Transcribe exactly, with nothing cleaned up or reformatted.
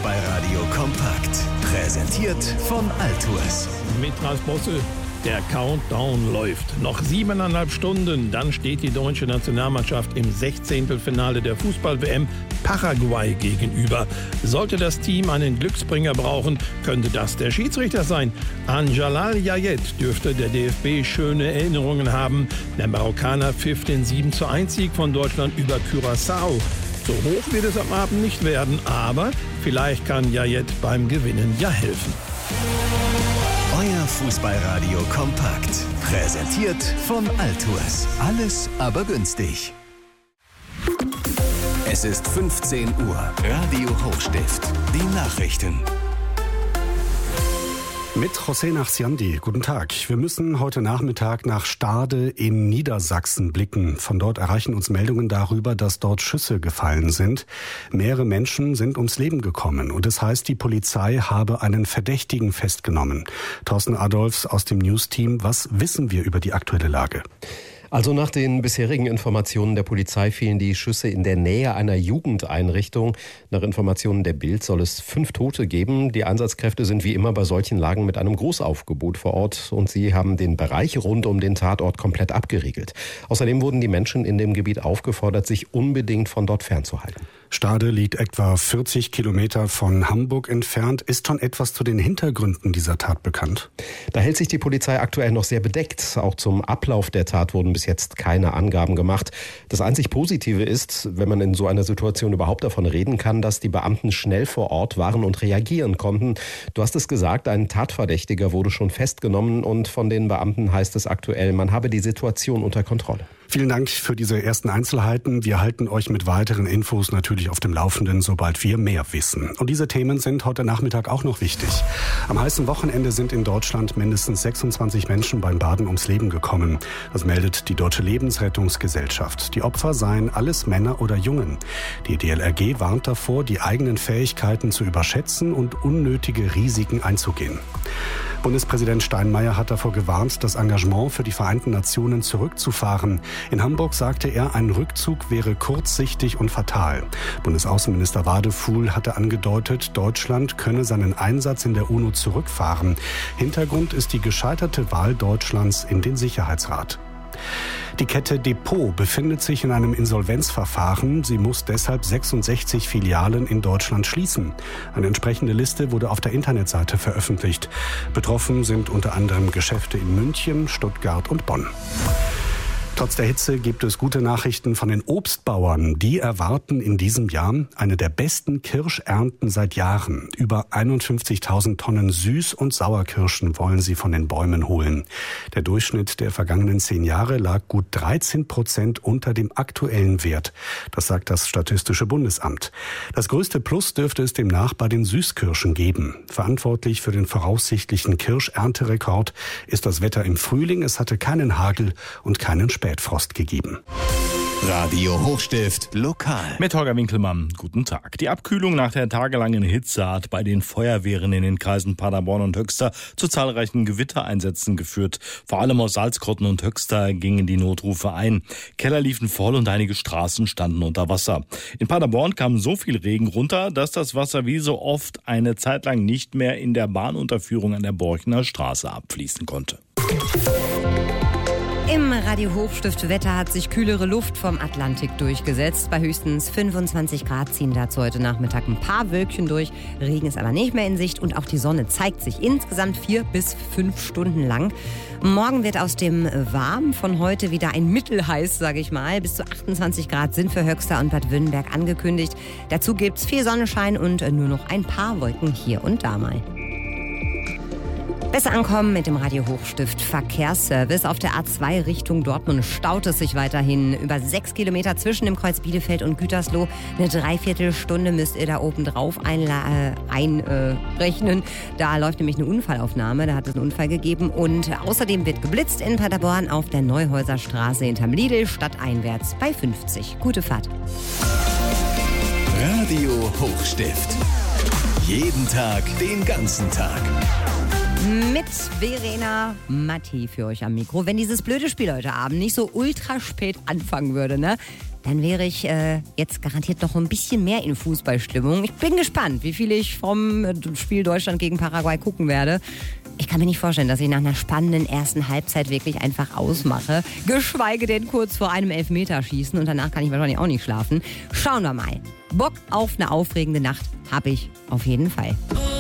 Fußballradio kompakt. Präsentiert von Altours. Mit Ralf Bosse. Der Countdown läuft. Noch siebeneinhalb Stunden, dann steht die deutsche Nationalmannschaft im Sechzehntelfinale der Fußball-W M Paraguay gegenüber. Sollte das Team einen Glücksbringer brauchen, könnte das der Schiedsrichter sein. An Jalal Yayet dürfte der D F B schöne Erinnerungen haben. Der Marokkaner pfiff den sieben zu eins Sieg von Deutschland über Curaçao. So hoch wird es am Abend nicht werden, aber vielleicht kann Yayet beim Gewinnen ja helfen. Euer Fußballradio kompakt. Präsentiert von Altours. Alles aber günstig. Es ist fünfzehn Uhr. Radio Hochstift. Die Nachrichten. Mit José Nachsiandi. Guten Tag. Wir müssen heute Nachmittag nach Stade in Niedersachsen blicken. Von dort erreichen uns Meldungen darüber, dass dort Schüsse gefallen sind. Mehrere Menschen sind ums Leben gekommen. Und es heißt, die Polizei habe einen Verdächtigen festgenommen. Thorsten Adolfs aus dem News-Team. Was wissen wir über die aktuelle Lage? Also nach den bisherigen Informationen der Polizei fielen die Schüsse in der Nähe einer Jugendeinrichtung. Nach Informationen der Bild soll es fünf Tote geben. Die Einsatzkräfte sind wie immer bei solchen Lagen mit einem Großaufgebot vor Ort und sie haben den Bereich rund um den Tatort komplett abgeriegelt. Außerdem wurden die Menschen in dem Gebiet aufgefordert, sich unbedingt von dort fernzuhalten. Stade liegt etwa vierzig Kilometer von Hamburg entfernt. Ist schon etwas zu den Hintergründen dieser Tat bekannt? Da hält sich die Polizei aktuell noch sehr bedeckt. Auch zum Ablauf der Tat wurden bis jetzt keine Angaben gemacht. Das einzig Positive ist, wenn man in so einer Situation überhaupt davon reden kann, dass die Beamten schnell vor Ort waren und reagieren konnten. Du hast es gesagt, ein Tatverdächtiger wurde schon festgenommen und von den Beamten heißt es aktuell, man habe die Situation unter Kontrolle. Vielen Dank für diese ersten Einzelheiten. Wir halten euch mit weiteren Infos natürlich auf dem Laufenden, sobald wir mehr wissen. Und diese Themen sind heute Nachmittag auch noch wichtig. Am heißen Wochenende sind in Deutschland mindestens sechsundzwanzig Menschen beim Baden ums Leben gekommen. Das meldet die Deutsche Lebensrettungsgesellschaft. Die Opfer seien alles Männer oder Jungen. Die D L R G warnt davor, die eigenen Fähigkeiten zu überschätzen und unnötige Risiken einzugehen. Bundespräsident Steinmeier hat davor gewarnt, das Engagement für die Vereinten Nationen zurückzufahren. In Hamburg sagte er, ein Rückzug wäre kurzsichtig und fatal. Bundesaußenminister Wadefuhl hatte angedeutet, Deutschland könne seinen Einsatz in der UNO zurückfahren. Hintergrund ist die gescheiterte Wahl Deutschlands in den Sicherheitsrat. Die Kette Depot befindet sich in einem Insolvenzverfahren. Sie muss deshalb sechsundsechzig Filialen in Deutschland schließen. Eine entsprechende Liste wurde auf der Internetseite veröffentlicht. Betroffen sind unter anderem Geschäfte in München, Stuttgart und Bonn. Trotz der Hitze gibt es gute Nachrichten von den Obstbauern. Die erwarten in diesem Jahr eine der besten Kirschernten seit Jahren. Über einundfünfzigtausend Tonnen Süß- und Sauerkirschen wollen sie von den Bäumen holen. Der Durchschnitt der vergangenen zehn Jahre lag gut dreizehn Prozent unter dem aktuellen Wert. Das sagt das Statistische Bundesamt. Das größte Plus dürfte es demnach bei den Süßkirschen geben. Verantwortlich für den voraussichtlichen Kirschernterekord ist das Wetter im Frühling. Es hatte keinen Hagel und keinen Spätfrost gegeben. Radio Hochstift lokal. Mit Holger Winkelmann. Guten Tag. Die Abkühlung nach der tagelangen Hitze hat bei den Feuerwehren in den Kreisen Paderborn und Höxter zu zahlreichen Gewittereinsätzen geführt. Vor allem aus Salzkotten und Höxter gingen die Notrufe ein. Keller liefen voll und einige Straßen standen unter Wasser. In Paderborn kam so viel Regen runter, dass das Wasser wie so oft eine Zeit lang nicht mehr in der Bahnunterführung an der Borchener Straße abfließen konnte. Im Radio Hochstift Wetter hat sich kühlere Luft vom Atlantik durchgesetzt. Bei höchstens fünfundzwanzig Grad ziehen dazu heute Nachmittag ein paar Wölkchen durch. Regen ist aber nicht mehr in Sicht und auch die Sonne zeigt sich insgesamt vier bis fünf Stunden lang. Morgen wird aus dem Warm von heute wieder ein Mittelheiß, sage ich mal. Bis zu achtundzwanzig Grad sind für Höxter und Bad Württemberg angekündigt. Dazu gibt's viel Sonnenschein und nur noch ein paar Wolken hier und da mal. Besser ankommen mit dem Radio Hochstift Verkehrsservice. Auf der A zwei Richtung Dortmund staut es sich weiterhin. Über sechs Kilometer zwischen dem Kreuz Bielefeld und Gütersloh. Eine Dreiviertelstunde müsst ihr da oben drauf einrechnen. Äh, da läuft nämlich eine Unfallaufnahme. Da hat es einen Unfall gegeben. Und außerdem wird geblitzt in Paderborn auf der Neuhäuser Straße hinterm Lidl stadteinwärts bei fünfzig. Gute Fahrt. Radio Hochstift. Jeden Tag, den ganzen Tag. Mit Verena Matti für euch am Mikro. Wenn dieses blöde Spiel heute Abend nicht so ultra spät anfangen würde, ne? dann wäre ich äh, jetzt garantiert noch ein bisschen mehr in Fußballstimmung. Ich bin gespannt, wie viel ich vom Spiel Deutschland gegen Paraguay gucken werde. Ich kann mir nicht vorstellen, dass ich nach einer spannenden ersten Halbzeit wirklich einfach ausmache. Geschweige denn kurz vor einem Elfmeterschießen und danach kann ich wahrscheinlich auch nicht schlafen. Schauen wir mal. Bock auf eine aufregende Nacht habe ich auf jeden Fall.